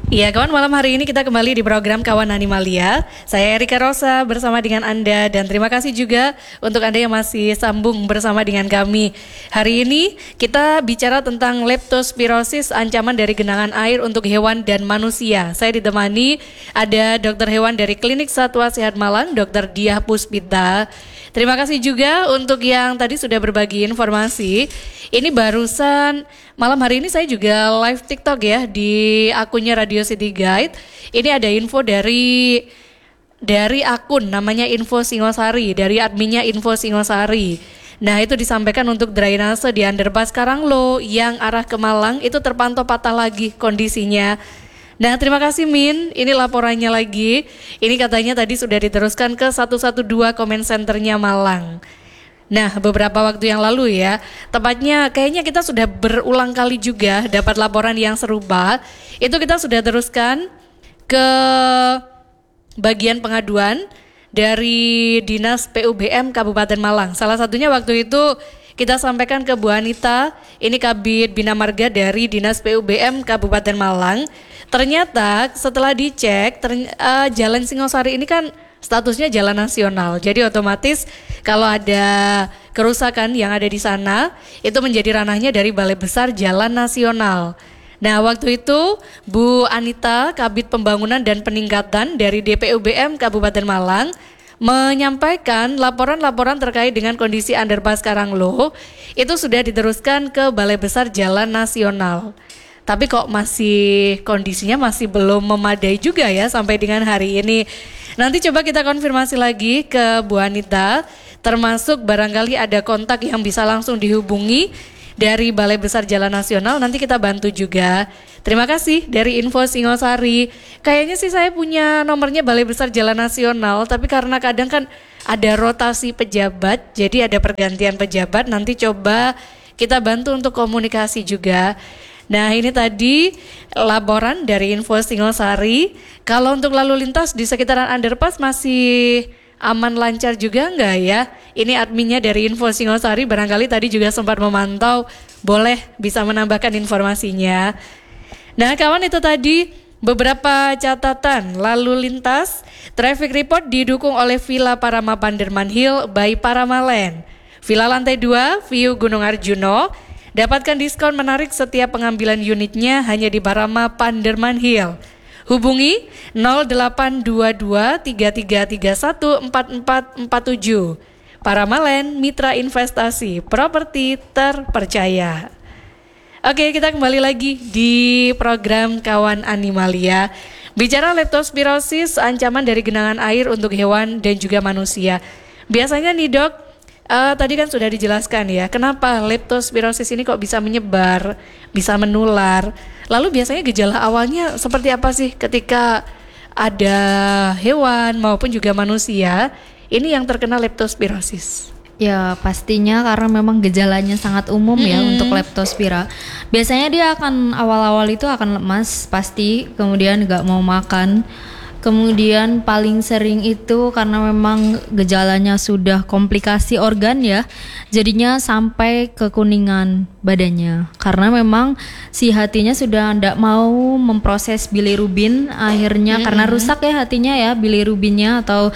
Ya, kawan, malam hari ini kita kembali di program Kawan Animalia. Saya Erika Rosa bersama dengan Anda, dan terima kasih juga untuk Anda yang masih sambung bersama dengan kami. Hari ini kita bicara tentang leptospirosis, ancaman dari genangan air untuk hewan dan manusia. Saya ditemani ada dokter hewan dari Klinik Satwa Sehat Malang, Dr. Diah Puspita. Terima kasih juga untuk yang tadi sudah berbagi informasi. Ini barusan malam hari ini saya juga live TikTok ya di akunnya Radio City Guide. Ini ada info dari akun namanya Info Singosari, dari adminnya Info Singosari. Nah, itu disampaikan untuk drainase di underpass Karanglo yang arah ke Malang itu terpantau patah lagi kondisinya. Nah, terima kasih Min, ini laporannya lagi. Ini katanya tadi sudah diteruskan ke 112 comment centernya Malang. Nah, beberapa waktu yang lalu ya, tepatnya kayaknya kita sudah berulang kali juga dapat laporan yang serupa. Itu kita sudah teruskan ke bagian pengaduan dari Dinas PUBM Kabupaten Malang. Salah satunya waktu itu kita sampaikan ke Bu Anita, ini Kabid Bina Marga dari Dinas PUBM Kabupaten Malang. Ternyata setelah dicek, Jalan Singosari ini kan statusnya jalan nasional. Jadi otomatis kalau ada kerusakan yang ada di sana, itu menjadi ranahnya dari Balai Besar Jalan Nasional. Nah, waktu itu Bu Anita, Kabid Pembangunan dan Peningkatan dari DPUBM Kabupaten Malang, menyampaikan laporan-laporan terkait dengan kondisi underpass Karanglo itu sudah diteruskan ke Balai Besar Jalan Nasional. Tapi kok kondisinya masih belum memadai juga ya sampai dengan hari ini. Nanti coba kita konfirmasi lagi ke Bu Anita, termasuk barangkali ada kontak yang bisa langsung dihubungi dari Balai Besar Jalan Nasional, nanti kita bantu juga. Terima kasih dari Info Singosari. Kayaknya sih saya punya nomornya Balai Besar Jalan Nasional, tapi karena kadang kan ada rotasi pejabat, jadi ada pergantian pejabat, nanti coba kita bantu untuk komunikasi juga. Nah, ini tadi laporan dari Info Singosari. Kalau untuk lalu lintas di sekitaran underpass masih aman lancar juga enggak ya? Ini adminnya dari Info Singosari, barangkali tadi juga sempat memantau, boleh bisa menambahkan informasinya. Nah, kawan, itu tadi beberapa catatan lalu lintas. Traffic report didukung oleh Villa Parama Panderman Hill by Paramaland. Villa lantai 2, View Gunung Arjuno. Dapatkan diskon menarik setiap pengambilan unitnya hanya di Parama Panderman Hill. Hubungi 082233314447. Paramaland, mitra investasi properti terpercaya. Oke, kita kembali lagi di program Kawan Animalia. Bicara leptospirosis, ancaman dari genangan air untuk hewan dan juga manusia. Biasanya nih dok, tadi kan sudah dijelaskan ya, kenapa leptospirosis ini kok bisa menyebar, bisa menular. Lalu biasanya gejala awalnya seperti apa sih ketika ada hewan maupun juga manusia ini yang terkena leptospirosis? Ya pastinya karena memang gejalanya sangat umum ya untuk leptospira. Biasanya dia akan awal-awal itu akan lemas pasti, kemudian gak mau makan. Kemudian paling sering itu karena memang gejalanya sudah komplikasi organ ya, jadinya sampai kekuningan badannya. Karena memang si hatinya sudah tidak mau memproses bilirubin, akhirnya karena rusak ya hatinya ya, bilirubinnya atau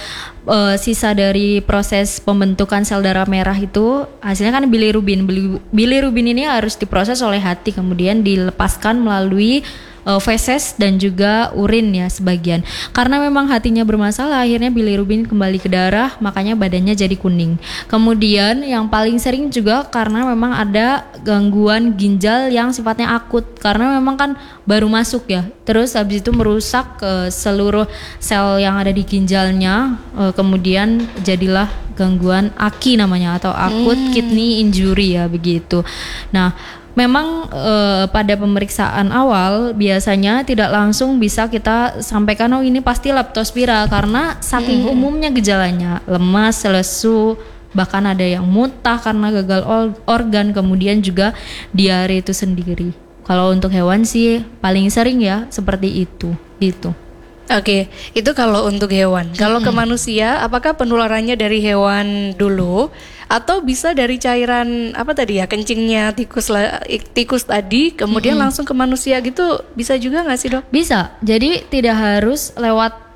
sisa dari proses pembentukan sel darah merah itu hasilnya kan bilirubin. Bilirubin ini harus diproses oleh hati, kemudian dilepaskan melalui feses dan juga urin ya sebagian. Karena memang hatinya bermasalah, akhirnya bilirubin kembali ke darah, makanya badannya jadi kuning. Kemudian yang paling sering juga karena memang ada gangguan ginjal yang sifatnya akut, karena memang kan baru masuk ya. Terus habis itu merusak seluruh sel yang ada di ginjalnya, kemudian jadilah gangguan AKI namanya atau akut kidney injury ya begitu. Nah, memang pada pemeriksaan awal biasanya tidak langsung bisa kita sampaikan oh ini pasti leptospira karena saking umumnya gejalanya, lemas, lesu, bahkan ada yang muntah karena gagal organ, kemudian juga diare itu sendiri. Kalau untuk hewan sih paling sering ya seperti itu gitu. Oke, itu kalau untuk hewan. Kalau ke manusia, apakah penularannya dari hewan dulu Atau bisa dari cairan apa tadi ya, kencingnya tikus tadi kemudian langsung ke manusia gitu, bisa juga nggak sih dok? Bisa. Jadi tidak harus lewat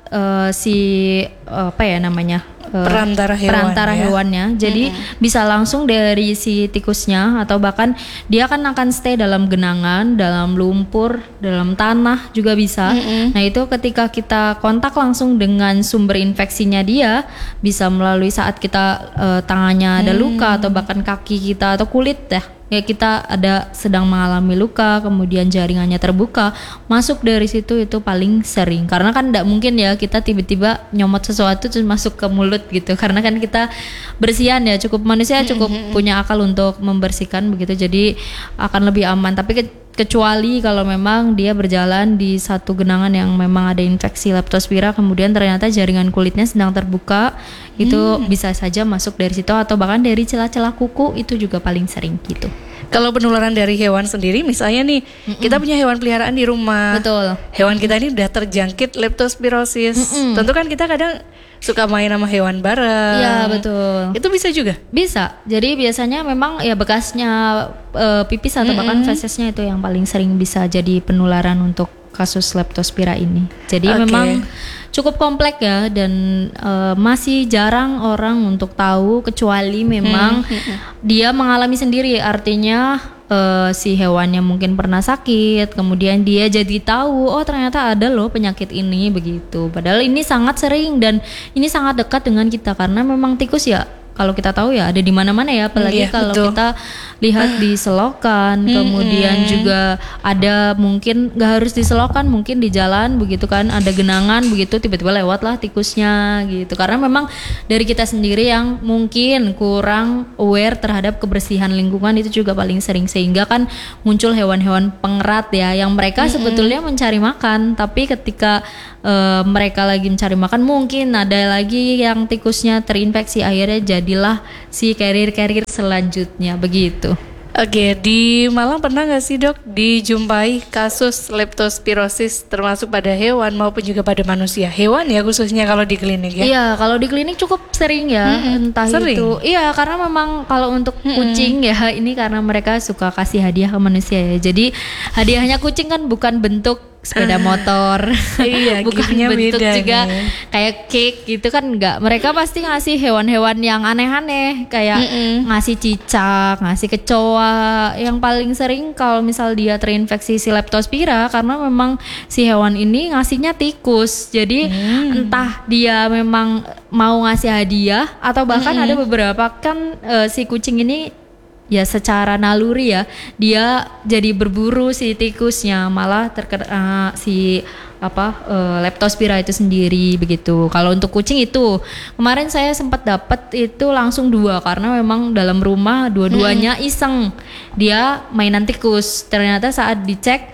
apa ya namanya, perantara hewannya. Jadi bisa langsung dari si tikusnya, atau bahkan dia akan stay dalam genangan, dalam lumpur, dalam tanah juga bisa. Nah itu ketika kita kontak langsung dengan sumber infeksinya, dia bisa melalui saat kita tangannya ada luka, atau bahkan kaki kita atau kulit ya kita ada sedang mengalami luka, kemudian jaringannya terbuka, masuk dari situ itu paling sering. Karena kan tidak mungkin ya kita tiba-tiba nyomot sesuatu terus masuk ke mulut gitu, karena kan kita bersihan ya, manusia cukup punya akal untuk membersihkan begitu, jadi akan lebih aman. Tapi kecuali kalau memang dia berjalan di satu genangan yang memang ada infeksi leptospira, kemudian ternyata jaringan kulitnya sedang terbuka, itu bisa saja masuk dari situ, atau bahkan dari celah-celah kuku, itu juga paling sering gitu. Kalau penularan dari hewan sendiri, misalnya nih kita punya hewan peliharaan di rumah. Betul. Hewan kita ini udah terjangkit leptospirosis. Tentu kan kita kadang suka main sama hewan bareng. Iya betul. Itu bisa juga? Bisa. Jadi biasanya memang ya bekasnya pipis atau bahkan fesesnya itu yang paling sering bisa jadi penularan untuk kasus leptospira ini. Jadi memang cukup kompleks ya, dan masih jarang orang untuk tahu, kecuali memang dia mengalami sendiri. Artinya si hewannya mungkin pernah sakit, kemudian dia jadi tahu, oh ternyata ada loh penyakit ini begitu. Padahal ini sangat sering dan ini sangat dekat dengan kita, karena memang tikus ya kalau kita tahu ya ada di mana-mana ya, apalagi kalau kita lihat di selokan, kemudian juga ada mungkin nggak harus di selokan, mungkin di jalan begitu kan, ada genangan begitu tiba-tiba lewatlah tikusnya gitu. Karena memang dari kita sendiri yang mungkin kurang aware terhadap kebersihan lingkungan, itu juga paling sering, sehingga kan muncul hewan-hewan pengerat ya, yang mereka sebetulnya mencari makan, tapi ketika mereka lagi mencari makan mungkin ada lagi yang tikusnya terinfeksi, akhirnya jadilah si carrier selanjutnya begitu. Oke, di Malang pernah nggak sih dok dijumpai kasus leptospirosis termasuk pada hewan maupun juga pada manusia? Hewan ya khususnya kalau di klinik ya? Iya, kalau di klinik cukup sering ya, entah sering. Itu. Iya, karena memang kalau untuk kucing ya ini karena mereka suka kasih hadiah ke manusia ya. Jadi hadiahnya kucing kan bukan bentuk sepeda motor, iya, bukan bentuk juga nih. Kayak cake gitu kan, enggak. Mereka pasti ngasih hewan-hewan yang aneh-aneh, kayak ngasih cicak, ngasih kecoa. Yang paling sering kalau misal dia terinfeksi si leptospira, karena memang si hewan ini ngasihnya tikus. Jadi entah dia memang mau ngasih hadiah, atau bahkan ada beberapa kan si kucing ini ya secara naluri ya, dia jadi berburu si tikusnya, malah terkena si leptospira itu sendiri begitu. Kalau untuk kucing itu kemarin saya sempat dapat itu langsung 2, karena memang dalam rumah dua-duanya iseng dia mainan tikus, ternyata saat dicek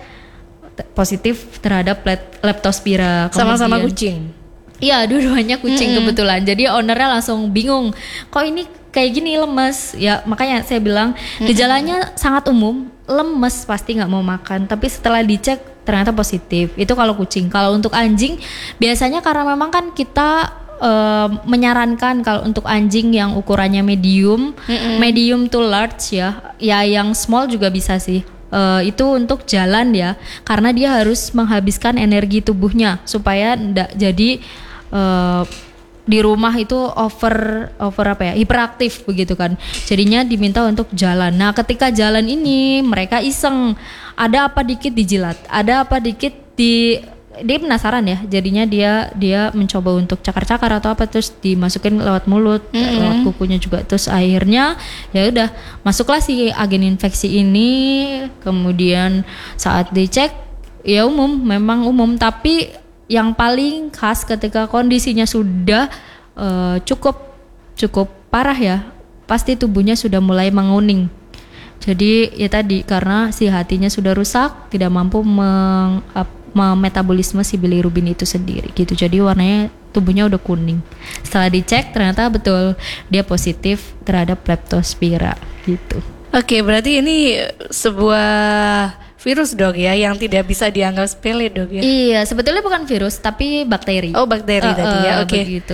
positif terhadap leptospira. Sama-sama kucing? Iya, dua-duanya kucing kebetulan. Jadi ownernya langsung bingung, kok ini kayak gini lemes ya, makanya saya bilang gejalanya sangat umum, lemes pasti nggak mau makan, tapi setelah dicek ternyata positif. Itu kalau kucing. Kalau untuk anjing biasanya karena memang kan kita menyarankan kalau untuk anjing yang ukurannya medium to large ya yang small juga bisa sih. Itu untuk jalan ya, karena dia harus menghabiskan energi tubuhnya supaya ndak jadi di rumah itu hiperaktif begitu kan, jadinya diminta untuk jalan. Nah ketika jalan ini mereka iseng, ada apa dikit dijilat, ada apa dikit dia penasaran ya, jadinya dia mencoba untuk cakar-cakar atau apa, terus dimasukin lewat mulut, lewat kukunya juga, terus akhirnya ya udah masuklah si agen infeksi ini. Kemudian saat dicek ya memang umum, tapi yang paling khas ketika kondisinya sudah cukup parah ya, pasti tubuhnya sudah mulai menguning. Jadi ya tadi karena si hatinya sudah rusak, tidak mampu memetabolisme si bilirubin itu sendiri gitu. Jadi warnanya tubuhnya udah kuning. Setelah dicek ternyata betul dia positif terhadap leptospira gitu. Oke, berarti ini sebuah virus dok ya, yang tidak bisa dianggap sepele dok ya? Iya, sebetulnya bukan virus tapi bakteri. Oh bakteri tadi ya, oke. Begitu.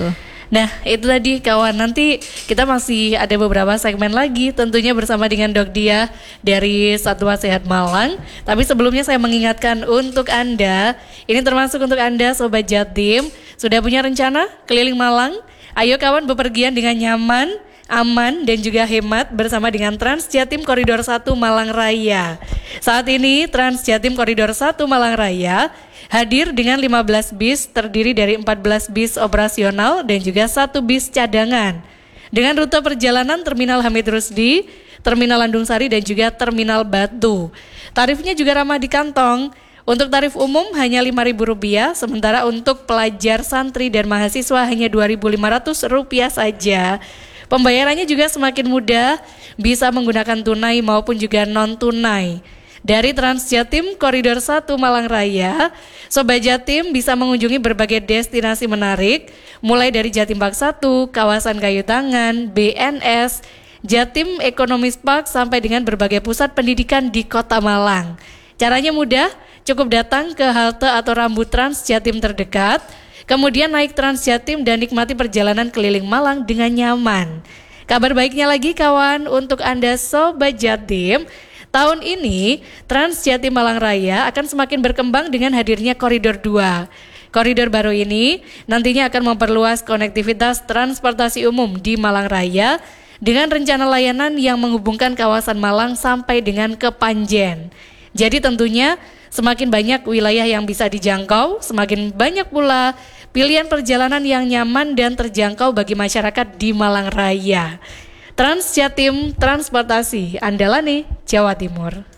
Nah, itu tadi kawan. Nanti kita masih ada beberapa segmen lagi tentunya bersama dengan Dok Dia dari Satwa Sehat Malang. Tapi sebelumnya saya mengingatkan untuk Anda, ini termasuk untuk Anda Sobat Jatim, sudah punya rencana keliling Malang? Ayo kawan bepergian dengan nyaman, aman dan juga hemat bersama dengan Trans Jatim Koridor 1 Malang Raya. Saat ini Trans Jatim Koridor 1 Malang Raya hadir dengan 15 bis terdiri dari 14 bis operasional dan juga 1 bis cadangan. Dengan rute perjalanan Terminal Hamid Rusdi, Terminal Landung Sari dan juga Terminal Batu. Tarifnya juga ramah di kantong. Untuk tarif umum hanya Rp5.000, sementara untuk pelajar, santri dan mahasiswa hanya Rp2.500 saja. Pembayarannya juga semakin mudah, bisa menggunakan tunai maupun juga non-tunai. Dari Trans Jatim Koridor 1 Malang Raya, Sobat Jatim bisa mengunjungi berbagai destinasi menarik, mulai dari Jatim Park 1, kawasan Kayu Tangan, BNS, Jatim Economies Park sampai dengan berbagai pusat pendidikan di Kota Malang. Caranya mudah, cukup datang ke halte atau rambu Trans Jatim terdekat, kemudian naik Trans Jatim dan nikmati perjalanan keliling Malang dengan nyaman. Kabar baiknya lagi kawan, untuk Anda Sobat Jatim, tahun ini Trans Jatim Malang Raya akan semakin berkembang dengan hadirnya Koridor 2. Koridor baru ini nantinya akan memperluas konektivitas transportasi umum di Malang Raya dengan rencana layanan yang menghubungkan kawasan Malang sampai dengan ke Panjen. Jadi tentunya semakin banyak wilayah yang bisa dijangkau, semakin banyak pula pilihan perjalanan yang nyaman dan terjangkau bagi masyarakat di Malang Raya. Trans Jatim Transportasi Andalane, Jawa Timur.